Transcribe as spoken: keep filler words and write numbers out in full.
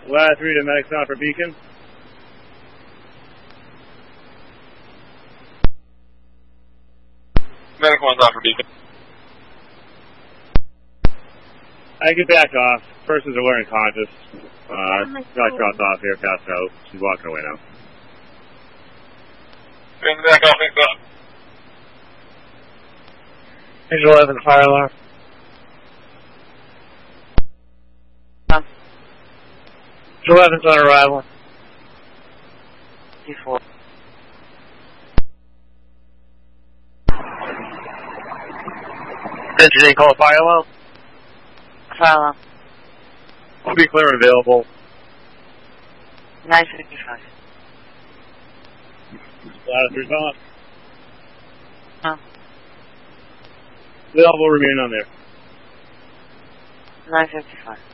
Ladder three to medics on for Beacon. Medic one's on for Beacon. I get back off. Person's alert and conscious. Uh, got crossed off here, passed out. She's walking away now. Bring back off, thanks, up. Angel eleven, fire alarm. Um, Angel eleven's on arrival. D four. Entity, call a fire alarm. Fire alarm. I'll be clear and available. nine fifty-five. Ladder three's on. No. Available, remain on there. nine fifty-five.